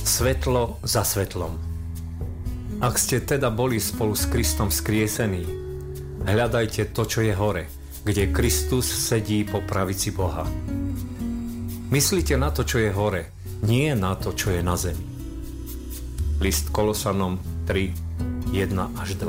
Svetlo za svetlom. Ak ste teda boli spolu s Kristom vzkriesení, hľadajte to, čo je hore, kde Kristus sedí po pravici Boha. Myslite na to, čo je hore, nie na to, čo je na zemi. List Kolosanom 3, 1 až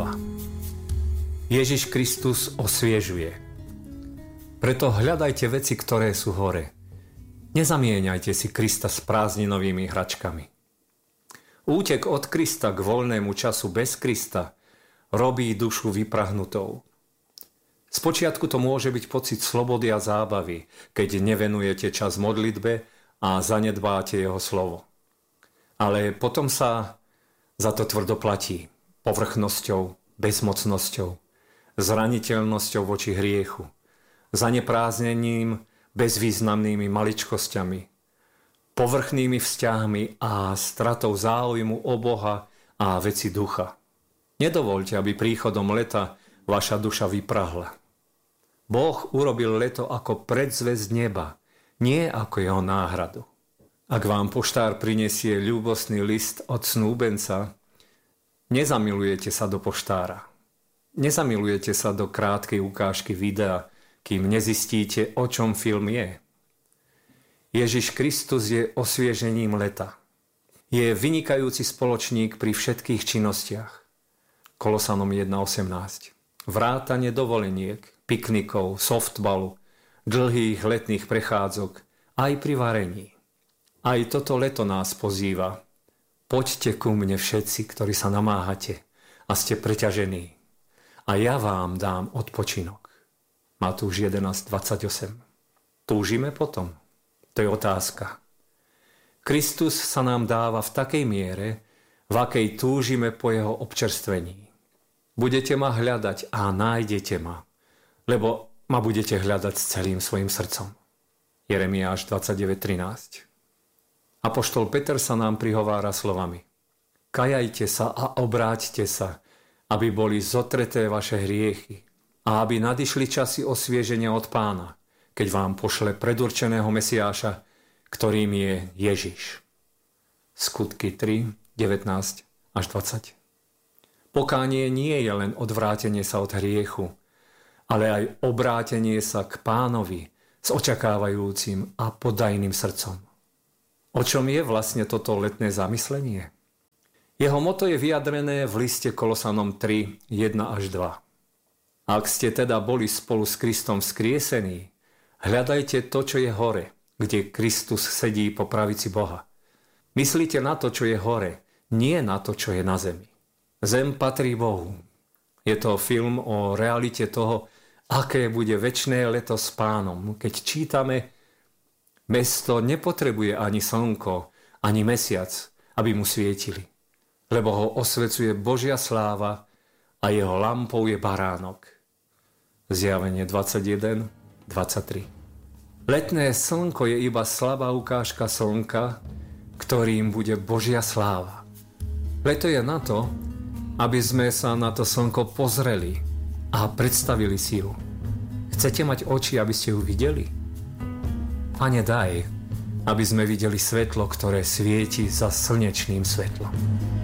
2. Ježiš Kristus osviežuje. Preto hľadajte veci, ktoré sú hore. Nezamieňajte si Krista s prázdninovými hračkami. Útek od Krista k voľnému času bez Krista robí dušu vyprahnutou. Spočiatku to môže byť pocit slobody a zábavy, keď nevenujete čas modlitbe a zanedbáte jeho slovo. Ale potom sa za to tvrdo platí povrchnosťou, bezmocnosťou, zraniteľnosťou voči hriechu, zaneprázdnením, bezvýznamnými maličkosťami, povrchnými vzťahmi a stratou záujmu o Boha a veci ducha. Nedovoľte, aby príchodom leta vaša duša vyprahla. Boh urobil leto ako predzvesť neba, nie ako jeho náhradu. Ak vám poštár prinesie ľúbostný list od snúbenca, nezamilujete sa do poštára. Nezamilujete sa do krátkej ukážky videa, kým nezistíte, o čom film je. Ježiš Kristus je osviežením leta. Je vynikajúci spoločník pri všetkých činnostiach. Kolosanom 1.18. Vrátane dovoleniek, piknikov, softbalu, dlhých letných prechádzok, aj pri varení. Aj toto leto nás pozýva. Poďte ku mne všetci, ktorí sa namáhate a ste preťažení. A ja vám dám odpočinok. Matúš 11.28. Túžime potom? To je otázka. Kristus sa nám dáva v takej miere, v akej túžime po jeho občerstvení. Budete ma hľadať a nájdete ma, lebo ma budete hľadať s celým svojim srdcom. Jeremiáš 29.13. Apoštol Peter sa nám prihovára slovami: Kajajte sa a obráťte sa, aby boli zotreté vaše hriechy a aby nadišli časy osvieženia od Pána, keď vám pošle predurčeného Mesiáša, ktorým je Ježiš. Skutky 3, 19 až 20. Pokánie nie je len odvrátenie sa od hriechu, ale aj obrátenie sa k Pánovi s očakávajúcim a podajným srdcom. O čom je vlastne toto letné zamyslenie? Jeho motto je vyjadrené v liste Kolosanom 3, 1 až 2. Ak ste teda boli spolu s Kristom vzkriesení, hľadajte to, čo je hore, kde Kristus sedí po pravici Boha. Myslíte na to, čo je hore, nie na to, čo je na zemi. Zem patrí Bohu. Je to film o realite toho, aké bude večné leto s Pánom, keď čítame: mesto nepotrebuje ani slnko, ani mesiac, aby mu svietili, lebo ho osvecuje Božia sláva a jeho lampou je baránok. Zjavenie 21:23. Letné slnko je iba slabá ukážka slnka, ktorým bude Božia sláva. Leto je na to, aby sme sa na to slnko pozreli a predstavili si ju. Chcete mať oči, aby ste ju videli? Pane, daj, aby sme videli svetlo, ktoré svieti za slnečným svetlom.